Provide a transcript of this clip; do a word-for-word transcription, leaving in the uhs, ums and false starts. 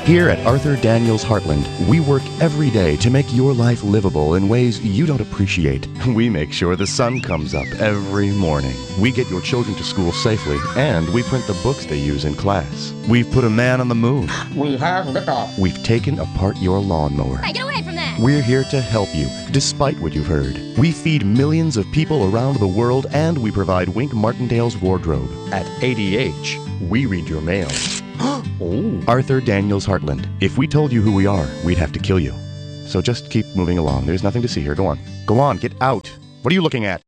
Here at Arthur Daniels Heartland, we work every day to make your life livable in ways you don't appreciate. We make sure the sun comes up every morning. We get your children to school safely, and we print the books they use in class. We've put a man on the moon. We have liftoff. We've taken apart your lawnmower. Hey, get away from that! We're here to help you, despite what you've heard. We feed millions of people around the world, and we provide Wink Martindale's wardrobe. At A D H, we read your mail. Oh. Arthur Daniels Heartland. If we told you who we are, we'd have to kill you. So just keep moving along. There's nothing to see here. Go on. Go on, get out. What are you looking at?